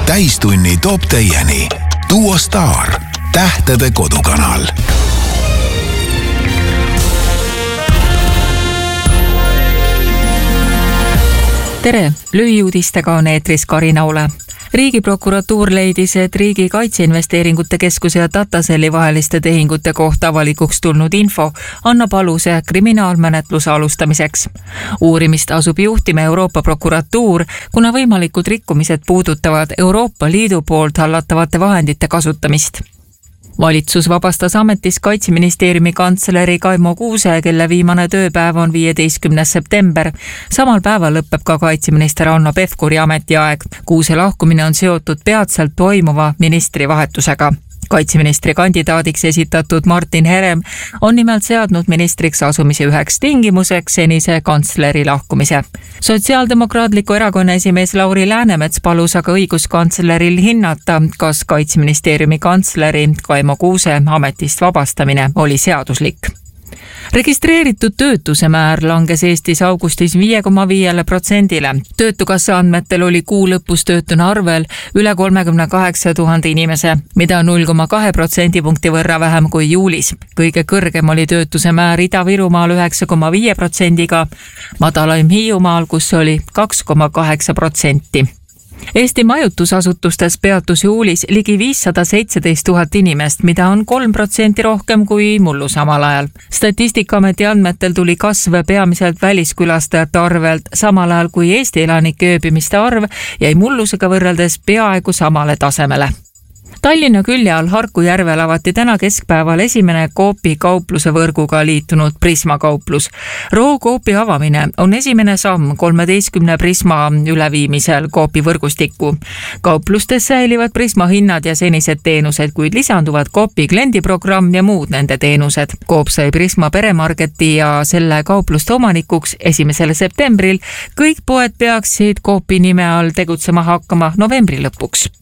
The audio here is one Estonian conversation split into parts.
Täistunni toob teieni Duo Star, tähtede kodukanal. Tere, lühiuudistega on eetris Karina Ole. Riigiprokuratuur leidis, et Riigi Kaitseinvesteeringute Keskuse ja Tataselli vaheliste tehingute kohta avalikuks tulnud info annab aluse kriminaalmenetluse alustamiseks. Uurimist asub juhtima Euroopa prokuratuur, kuna võimalikud rikkumised puudutavad Euroopa Liidu poolt hallatavate vahendite kasutamist. Valitsus vabastas ametis Kaitseministeeriumi kantsleri Kaimo Kuuse, kelle viimane tööpäev on 15. september. Samal päeval lõpeb ka kaitseminister Hanno Pevkuri ametiaeg. Kuuse lahkumine on seotud peatselt toimuva ministrivahetusega. Kaitseministri kandidaadiks esitatud Martin Herem on nimelt seadnud ministriks asumise üheks tingimuseks senise kantsleri lahkumise. Sotsiaaldemokraatliku erakonna esimees Lauri Läänemets palus aga õiguskantsleril hinnata, kas Kaitseministeeriumi kantsleri Kaimo Kuuse ametist vabastamine oli seaduslik. Registreeritud töötuse määr langes Eestis augustis 5,5%. Töötukassa andmetel oli kuu lõpus töötuna arvel üle 38 000 inimese, mida 0,2% võrra vähem kui juulis. Kõige kõrgem oli töötuse määr Ida-Virumaal 9,5%, madalaim Hiiumaal, kus oli 2,8%. Eesti majutusasutustes peatus juulis ligi 517 000 inimest, mida on 3% rohkem kui mullu samal ajal. Statistikaameti andmetel tuli kasv peamiselt väliskülastajate arvelt, samal ajal kui Eesti elanike ööbimiste arv jäi mullusega võrreldes peaaegu samale tasemele. Tallinna külje all Harku järvel avati täna keskpäeval esimene Coopi kaupluse võrguga liitunud Prisma kauplus. Roo Coopi avamine on esimene samm 13 Prisma üleviimisel Coopi võrgustikku. Kauplustes säilivad Prisma hinnad ja senised teenused, kuid lisanduvad Coopi kliendiprogramm ja muud nende teenused. Coop sai Prisma peremarketi ja selle kaupluste omanikuks 1. septembril. Kõik poed peaksid Coopi nime all tegutsema hakkama novembri lõpuks.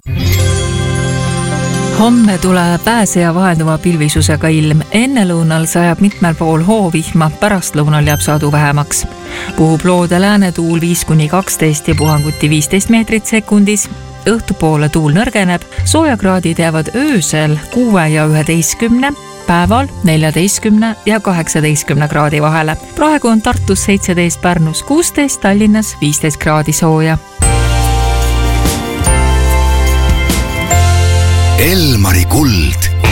Homme tuleb pääse ja vahenduva pilvisusega ilm. Ennelõunal sajab mitmel pool hoovihma, pärastlõunal jääb sadu vähemaks. Puhub loode läänetuul 5-12 ja puhanguti 15 meetrit sekundis. Õhtupoole tuul nõrgeneb, soojakraadid jäävad öösel 6 ja 11, päeval 14 ja 18 kraadi vahele. Praegu on Tartus 17, Pärnus 16, Tallinnas 15 kraadi sooja. Elmari kuld